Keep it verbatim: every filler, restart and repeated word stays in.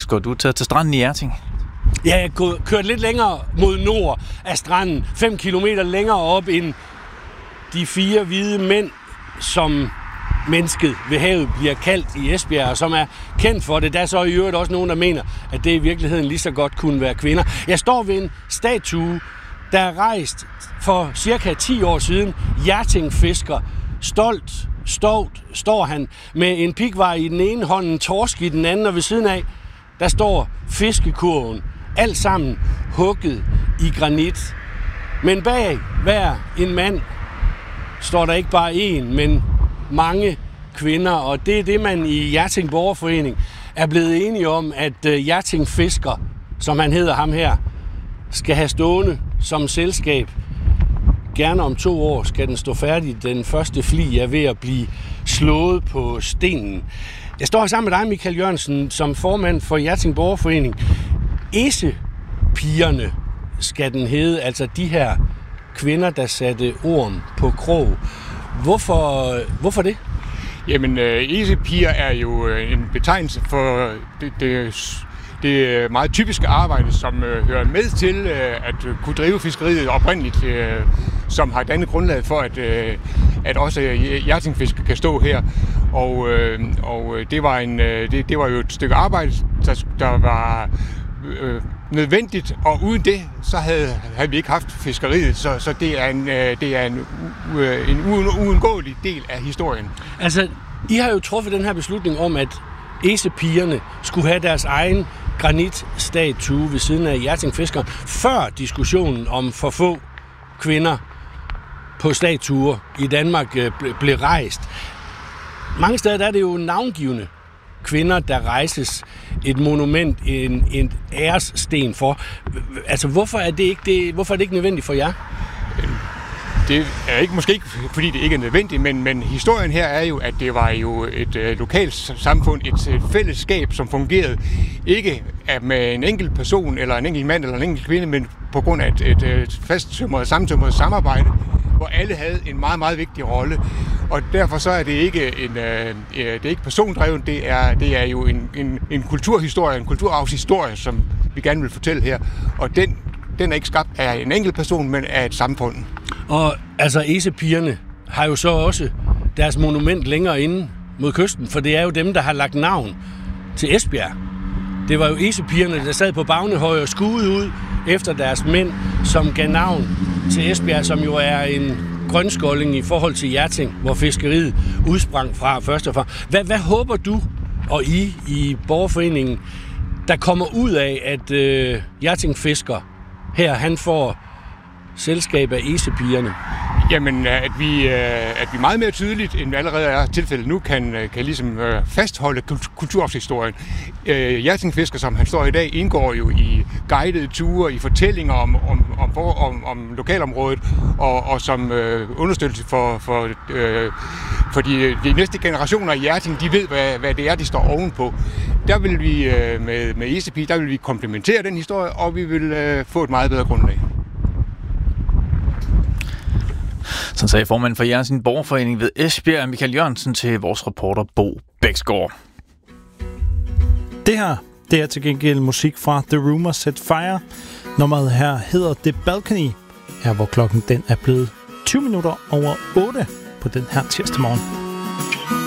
Bæksgaard, du er taget til stranden i Hjerting. Ja, jeg har kørt lidt længere mod nord af stranden. Fem kilometer længere op end de fire hvide mænd, som mennesket ved havet bliver kaldt i Esbjerg, og som er kendt for det. Der er så i øvrigt også nogen, der mener, at det i virkeligheden lige så godt kunne være kvinder. Jeg står ved en statue, der er rejst for cirka ti år siden. Hjerting-fisker. Stolt, stolt står han med en pikvar i den ene hånd, en torsk i den anden, og ved siden af, der står fiskekurven. Alt sammen hugget i granit. Men bag hver en mand står der ikke bare én, men mange kvinder, og det er det, man i Hjerting Borgerforening er blevet enige om, at Hjerting Fisker, som han hedder ham her, skal have stående som selskab. Gerne om to år skal den stå færdig. Den første fli er ved at blive slået på stenen. Jeg står her sammen med dig, Michael Jørgensen, som formand for Hjerting Borgerforening. Esepigerne skal den hedde, altså de her kvinder, der satte orm på krog. Hvorfor, hvorfor det? Jamen, øh, esepiger er jo øh, en betegnelse for det, det, det meget typiske arbejde, som øh, hører med til øh, at kunne drive fiskeriet oprindeligt, øh, som har dannet grundlag for, at, øh, at også hjertingfisker kan stå her. Og, øh, og det, var en, øh, det, det var jo et stykke arbejde, der, der var øh, nødvendigt, og uden det, så havde, havde vi ikke haft fiskeriet, så, så det er en, det er en, en uundgåelig del af historien. Altså, I har jo truffet den her beslutning om, at esepigerne skulle have deres egen granitstatue ved siden af Hjerting-fiskeren, før diskussionen om for få kvinder på statuer i Danmark blev rejst. Mange steder der er det jo navngivende kvinder, der rejses et monument, en, en æressten for. Altså, hvorfor er det ikke, det, hvorfor er det ikke nødvendigt for jer? Det er ikke, måske ikke, fordi det ikke er nødvendigt, men, men historien her er jo, at det var jo et øh, lokalt samfund, et, et fællesskab, som fungerede ikke med en enkelt person, eller en enkelt mand, eller en enkelt kvinde, men på grund af et, et, et fasttømret, samtømret samarbejde, hvor alle havde en meget, meget vigtig rolle. Og derfor så er det ikke en, øh, det er ikke persondrevet, det er, det er jo en, en, en kulturhistorie, en kulturarvshistorie, som vi gerne vil fortælle her. Og den, den er ikke skabt af en enkelt person, men af et samfund. Og altså, esepigerne har jo så også deres monument længere inde mod kysten, for det er jo dem, der har lagt navn til Esbjerg. Det var jo esepigerne, der sad på Bagnehøj og skuede ud efter deres mænd, som gav navn til Esbjerg, som jo er en grønskolding i forhold til Hjerting, hvor fiskeriet udsprang fra først og fremmest. Hvad, hvad håber du og I i Borgerforeningen, der kommer ud af, at øh, Hjerting Fisker her, han får selskab af esepigerne? Jamen, at vi, at vi meget mere tydeligt, end allerede er tilfældet nu, kan, kan ligesom fastholde kulturarvshistorien. Hjertingfisker, som han står i dag, indgår jo i guidede ture, i fortællinger om, om, om, om, om lokalområdet, og, og som øh, understøttelse for, for, øh, for de, de næste generationer i Hjerting, de ved, hvad, hvad det er, de står ovenpå. Der vil vi øh, med, med esepige, der vil vi komplementere den historie, og vi vil øh, få et meget bedre grundlag. Så sagde formanden for Hjerting Borgerforening ved Esbjerg, Michael Jørgensen, til vores reporter Bo Bæksgaard. Det her, det er til gengæld musik fra The Rumor Set Fire. Nummeret her hedder The Balcony, her hvor klokken den er blevet tyve minutter over otte på den her tirsdag morgen.